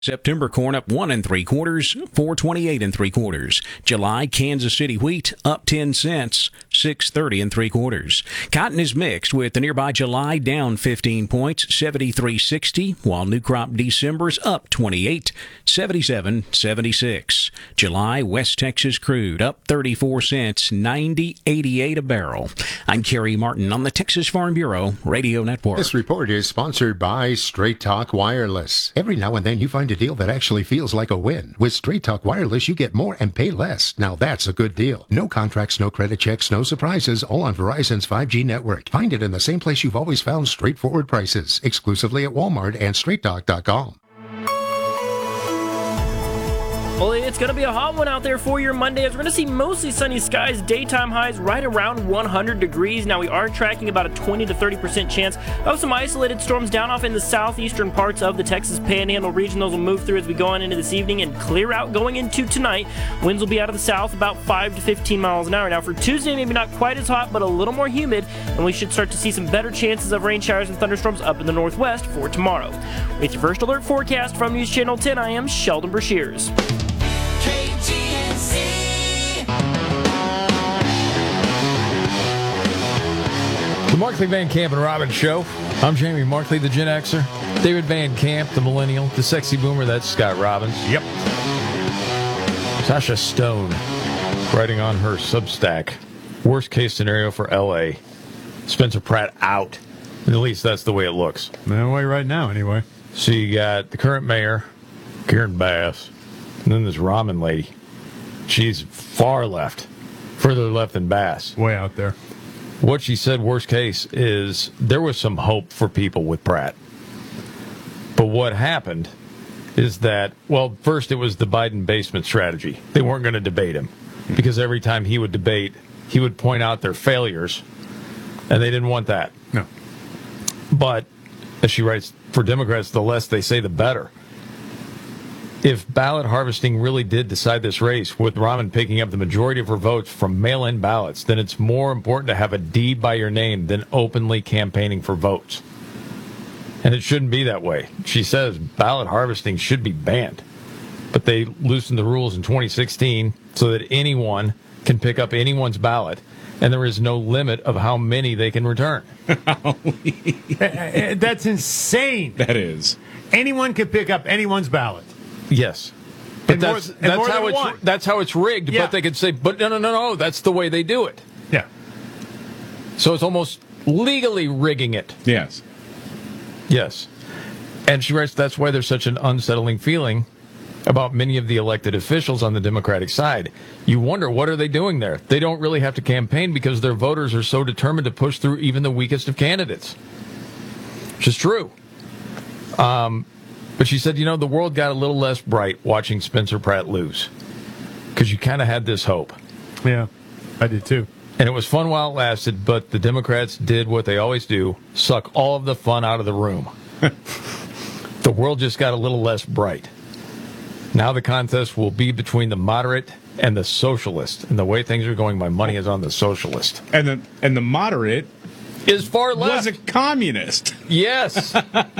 September corn up 1 3/4, 4.28 3/4. July Kansas City wheat up 10 cents, 6.30 3/4. Cotton is mixed with the nearby July down 15 points, 73.60, while new crop December's up 28, 77.76. July West Texas crude up 34 cents, 90.88 a barrel. I'm Kerry Martin on the Texas Farm Bureau Radio Network. This report is sponsored by Straight Talk Wireless. Every now and then you find a deal that actually feels like a win. With Straight Talk Wireless, you get more and pay less. Now that's a good deal. No contracts, no credit checks, no surprises, all on Verizon's 5G network. Find it in the same place you've always found straightforward prices, exclusively at Walmart and StraightTalk.com. Well, it's going to be a hot one out there for your Monday, as we're going to see mostly sunny skies, daytime highs right around 100 degrees. Now, we are tracking about a 20 to 30% chance of some isolated storms down off in the southeastern parts of the Texas Panhandle region. Those will move through as we go on into this evening and clear out going into tonight. Winds will be out of the south about 5 to 15 miles an hour. Now, for Tuesday, maybe not quite as hot, but a little more humid, and we should start to see some better chances of rain showers and thunderstorms up in the northwest for tomorrow. With your first alert forecast from News Channel 10, I am Sheldon Brashears. The Markley, Van Camp, and Robbins Show. I'm Jamie Markley, the Gen Xer. David Van Camp, the Millennial. The Sexy Boomer, that's Scott Robbins. Yep. Sasha Stone, writing on her Substack. Worst case scenario for L.A. Spencer Pratt out. At least that's the way it looks. That way right now, anyway. So you got the current mayor, Karen Bass, and then this ramen lady. She's far left. Further left than Bass. Way out there. What she said, worst case, is there was some hope for people with Pratt. But what happened is that, well, first it was the Biden basement strategy. They weren't going to debate him because every time he would debate, he would point out their failures, and they didn't want that. No. But, as she writes, for Democrats, the less they say, the better. If ballot harvesting really did decide this race, with Rahman picking up the majority of her votes from mail-in ballots, then it's more important to have a D by your name than openly campaigning for votes. And it shouldn't be that way. She says ballot harvesting should be banned. But they loosened the rules in 2016 so that anyone can pick up anyone's ballot, and there is no limit of how many they can return. That's insane. That is. Anyone could pick up anyone's ballot. Yes. But And that's how it's rigged. Yeah. But they could say, but no, that's the way they do it. Yeah. So it's almost legally rigging it. Yes. Yes. And she writes, that's why there's such an unsettling feeling about many of the elected officials on the Democratic side. You wonder, what are they doing there? They don't really have to campaign because their voters are so determined to push through even the weakest of candidates. Which is true. But she said, the world got a little less bright watching Spencer Pratt lose. Because you kind of had this hope. Yeah, I did too. And it was fun while it lasted, but the Democrats did what they always do, suck all of the fun out of the room. The world just got a little less bright. Now the contest will be between the moderate and the socialist. And the way things are going, my money is on the socialist. And the moderate is far left. Was a communist. Yes.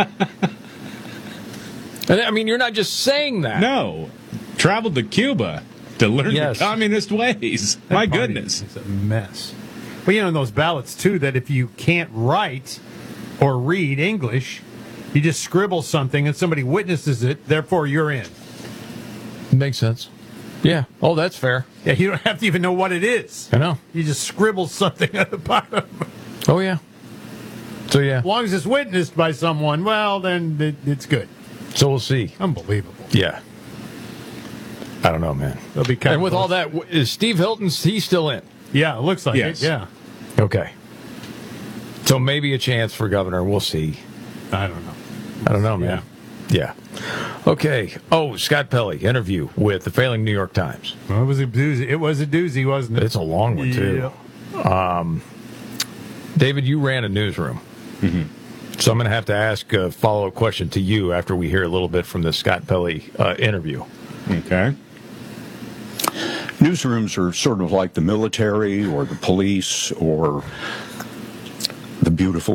And I mean, you're not just saying that. No. Traveled to Cuba to learn the communist ways. My goodness. It's a mess. But those ballots, too, that if you can't write or read English, you just scribble something and somebody witnesses it, therefore you're in. Makes sense. Yeah. Oh, that's fair. Yeah, you don't have to even know what it is. I know. You just scribble something at the bottom. Oh, yeah. So, yeah. As long as it's witnessed by someone, well, then it's good. So we'll see. Unbelievable. Yeah. I don't know, man. It'll be kind and with all that, is Steve Hilton's, he's still in? Yeah, it looks like it, yeah. Okay. So maybe a chance for governor. We'll see. I don't know. Man. Yeah. Okay. Oh, Scott Pelley, interview with the failing New York Times. Well, it was a doozy, wasn't it? It's a long one, too. Yeah. David, you ran a newsroom. Mm-hmm. So I'm going to have to ask a follow-up question to you after we hear a little bit from the Scott Pelley interview. Okay. Newsrooms are sort of like the military or the police or the beautiful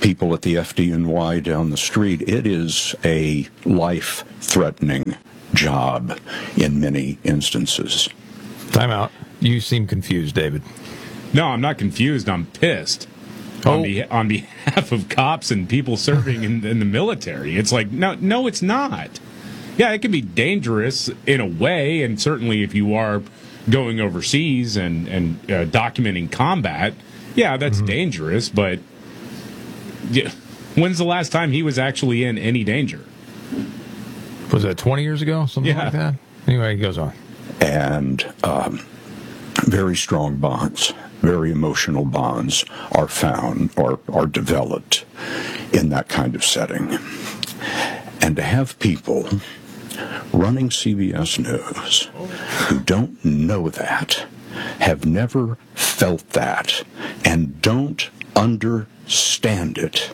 people at the FDNY down the street, it is a life-threatening job in many instances. Time out. You seem confused, David. No, I'm not confused. I'm pissed. On behalf of cops and people serving in the military. It's like, no, it's not. Yeah, it can be dangerous in a way, and certainly if you are going overseas and documenting combat, yeah, that's dangerous, but yeah, when's the last time he was actually in any danger? Was that 20 years ago? Something like that? Anyway, he goes on. And very strong bonds, very emotional bonds are found or are developed in that kind of setting. And to have people running CBS News who don't know that, have never felt that, and don't understand it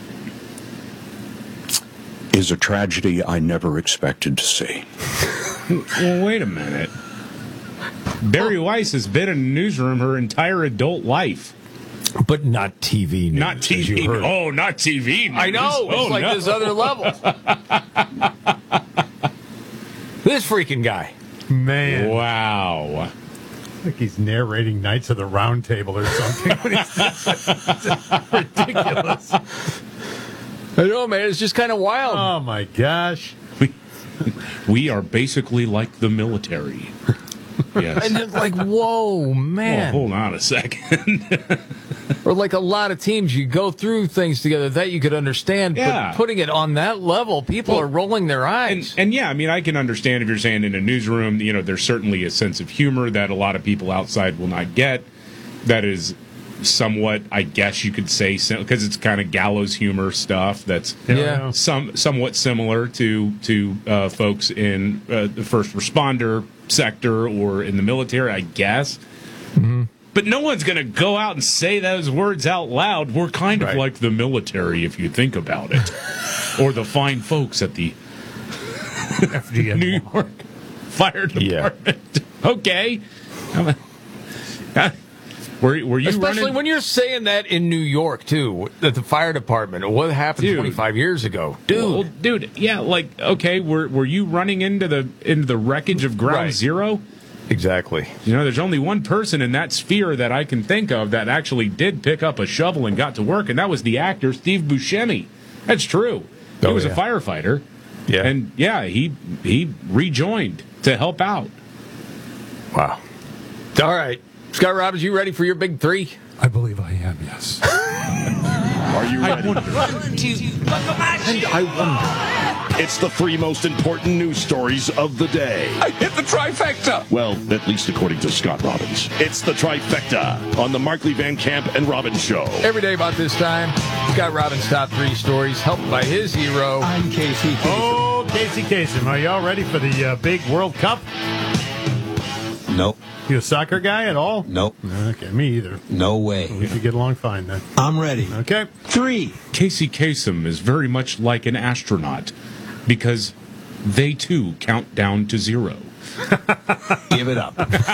is a tragedy I never expected to see. Well, wait a minute. Barry Weiss has been in a newsroom her entire adult life. But not TV news. Not TV. Oh, not TV news. I know. It's like this other level. This freaking guy. Man. Wow. Like he's narrating Knights of the Round Table or something. It's ridiculous. I know, man. It's just kind of wild. Oh, my gosh. We are basically like the military. Yes. And it's like, whoa, man. Well, hold on a second. Or like a lot of teams, you go through things together that you could understand, Yeah. but putting it on that level, people are rolling their eyes. And yeah, I mean, I can understand if you're saying in a newsroom, you know, there's certainly a sense of humor that a lot of people outside will not get. That is somewhat, I guess you could say, because it's kind of gallows humor stuff that's somewhat similar to folks in the first responder sector or in the military, I guess. Mm-hmm. But no one's going to go out and say those words out loud. We're kind of like the military, if you think about it. Or the fine folks at the FDNY. New York Fire Department. Yeah. Okay. Were you especially running? when you're saying that in New York, too, at the fire department. What happened 25 years ago? Dude, yeah, like, okay, were you running into the wreckage of Ground Zero? Exactly. You know, there's only one person in that sphere that I can think of that actually did pick up a shovel and got to work, and that was the actor Steve Buscemi. That's true. He was a firefighter. Yeah. And, yeah, he rejoined to help out. Wow. All right. Scott Robbins, you ready for your big three? I believe I am, yes. Are you ready? I wonder. It's the three most important news stories of the day. I hit the trifecta. Well, at least according to Scott Robbins. It's the trifecta on the Markley Van Camp and Robbins Show. Every day about this time, Scott Robbins' top three stories, helped by his hero. I'm Casey Kasem. Oh, Casey Kasem. Are y'all ready for the big World Cup? Nope. You a soccer guy at all? Nope. Okay, me either. No way. We could get along fine then. I'm ready. Okay. 3. Casey Kasem is very much like an astronaut because they too count down to 0. Give it up.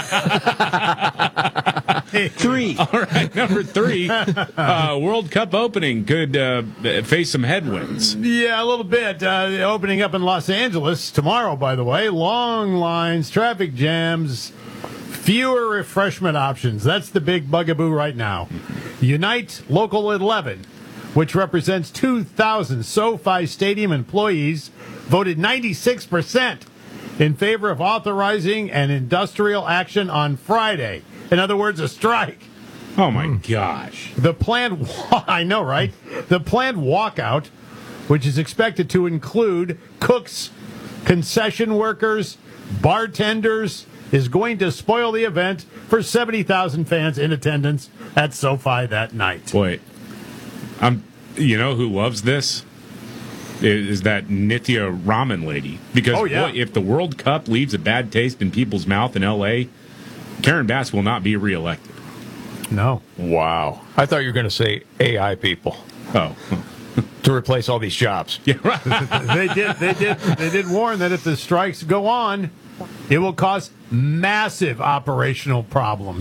3. All right, number 3, World Cup opening could face some headwinds. Yeah, a little bit. Opening up in Los Angeles tomorrow, by the way. Long lines, traffic jams, fewer refreshment options. That's the big bugaboo right now. Unite Local 11, which represents 2,000 SoFi Stadium employees, voted 96% in favor of authorizing an industrial action on Friday. In other words, a strike. Oh, my gosh. The planned, I know, right? The planned walkout, which is expected to include cooks, concession workers, bartenders, is going to spoil the event for 70,000 fans in attendance at SoFi that night. Boy, you know who loves this? Is that Nithya Raman lady. Because boy, if the World Cup leaves a bad taste in people's mouth in L.A., Karen Bass will not be reelected. No. Wow. I thought you were going to say AI people. Oh. To replace all these jobs. Yeah, right. They did warn that if the strikes go on, it will cause massive operational problems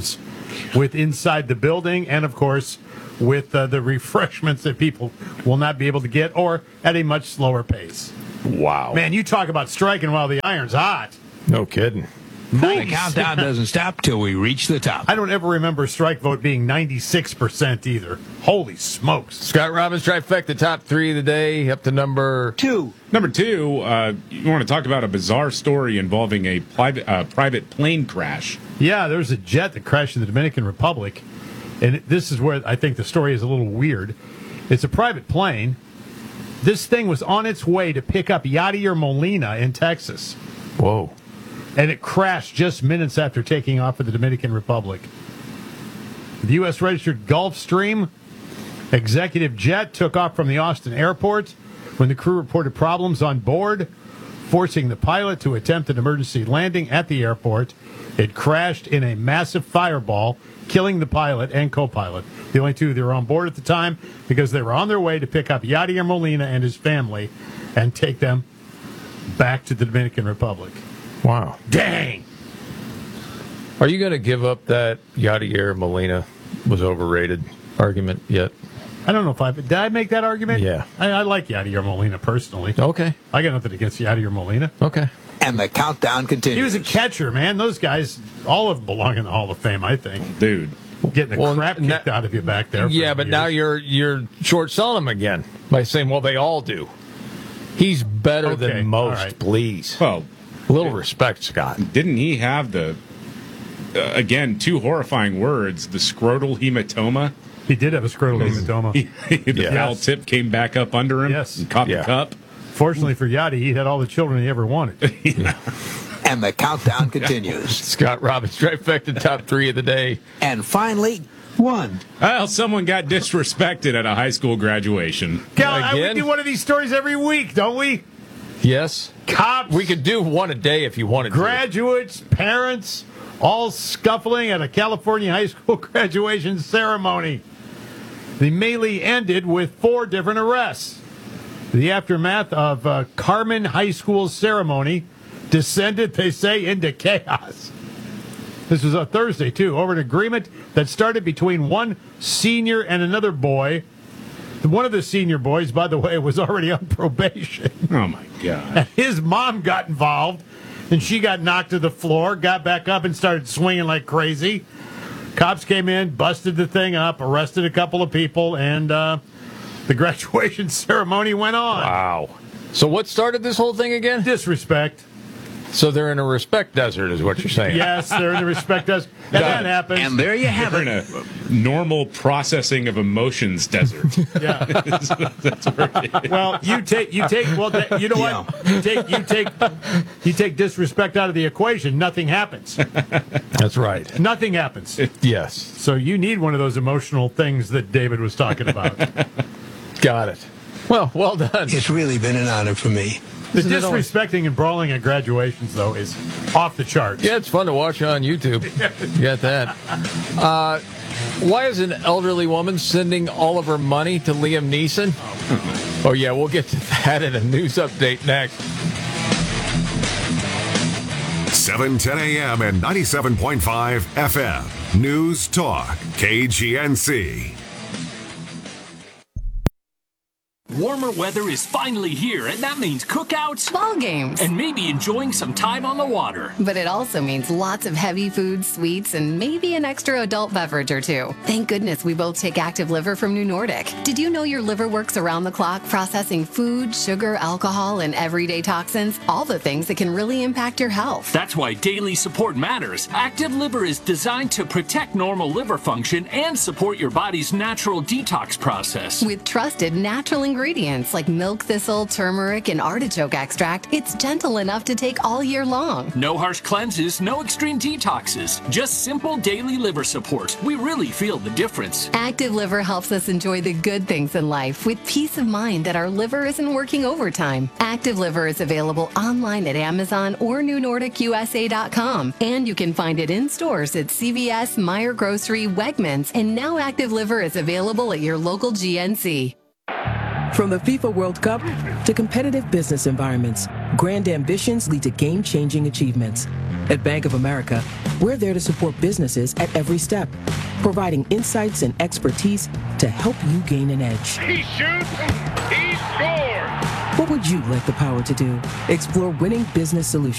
with inside the building and, of course, with the refreshments that people will not be able to get or at a much slower pace. Wow. Man, you talk about striking while the iron's hot. No kidding. The countdown doesn't stop till we reach the top. I don't ever remember strike vote being 96% either. Holy smokes. Scott Robbins trifecta top 3 of the day, up to number 2. Number 2, you want to talk about a bizarre story involving a private plane crash. Yeah, there was a jet that crashed in the Dominican Republic, and this is where I think the story is a little weird. It's a private plane. This thing was on its way to pick up Yadier Molina in Texas. Whoa. And it crashed just minutes after taking off for the Dominican Republic. The U.S. registered Gulfstream executive jet took off from the Austin airport when the crew reported problems on board, forcing the pilot to attempt an emergency landing at the airport. It crashed in a massive fireball, killing the pilot and co-pilot, the only two that were on board at the time, because they were on their way to pick up Yadier Molina and his family and take them back to the Dominican Republic. Wow. Dang! Are you going to give up that Yadier Molina was overrated argument yet? I don't know if did I make that argument? Yeah. I like Yadier Molina personally. Okay. I got nothing against Yadier Molina. Okay. And the countdown continues. He was a catcher, man. Those guys, all of them belong in the Hall of Fame, I think. Dude. Getting the crap kicked out of you back there. Yeah, but now you're short selling him again by saying, well, they all do. He's better than most, right. Please. Well, a little respect, Scott. Didn't he have the, again, 2 horrifying words, the scrotal hematoma? He did have a scrotal hematoma. The foul tip came back up under him and caught the cup. Fortunately for Yachty, he had all the children he ever wanted. And the countdown continues. Scott Robbins trifecta top 3 of the day. And finally, 1. Well, someone got disrespected at a high school graduation. Cal, we do one of these stories every week, don't we? Yes. Cops. We could do one a day if you wanted graduates, parents, all scuffling at a California high school graduation ceremony. The melee ended with 4 different arrests. The aftermath of Carmen High School's ceremony descended, they say, into chaos. This was a Thursday, too, over an agreement that started between one senior and another boy. One of the senior boys, by the way, was already on probation. Oh, my God. And his mom got involved, and she got knocked to the floor, got back up, and started swinging like crazy. Cops came in, busted the thing up, arrested a couple of people, and the graduation ceremony went on. Wow. So what started this whole thing again? Disrespect. So they're in a respect desert, is what you're saying. Yes, they're in a respect desert. And that happens. And there you have They're it. in a normal processing of emotions desert. Yeah. That's where it is. Well, you take. Well, you know what? You take disrespect out of the equation. Nothing happens. That's right. Nothing happens. Yes. So you need one of those emotional things that David was talking about. Got it. Well done. It's really been an honor for me. The disrespecting and brawling at graduations, though, is off the charts. Yeah, it's fun to watch on YouTube. You got that. Why is an elderly woman sending all of her money to Liam Neeson? Oh, yeah, we'll get to that in a news update next. 7:10 a.m. and 97.5 FM. News Talk, KGNC. Warmer weather is finally here, and that means cookouts, ball games, and maybe enjoying some time on the water. But it also means lots of heavy food, sweets, and maybe an extra adult beverage or two. Thank goodness we both take Active Liver from New Nordic. Did you know your liver works around the clock processing food, sugar, alcohol, and everyday toxins? All the things that can really impact your health. That's why daily support matters. Active Liver is designed to protect normal liver function and support your body's natural detox process. With trusted natural ingredients like milk thistle, turmeric, and artichoke extract, it's gentle enough to take all year long. No harsh cleanses, no extreme detoxes, just simple daily liver support. We really feel the difference. Active Liver helps us enjoy the good things in life with peace of mind that our liver isn't working overtime. Active Liver is available online at Amazon or NewNordicUSA.com, and you can find it in stores at CVS, Meijer Grocery, Wegmans, and now Active Liver is available at your local GNC. From the FIFA World Cup to competitive business environments, grand ambitions lead to game-changing achievements. At Bank of America, We're there to support businesses at every step, providing insights and expertise to help you gain an edge. He shoots, he scores! What would you like the power to do? Explore winning business solutions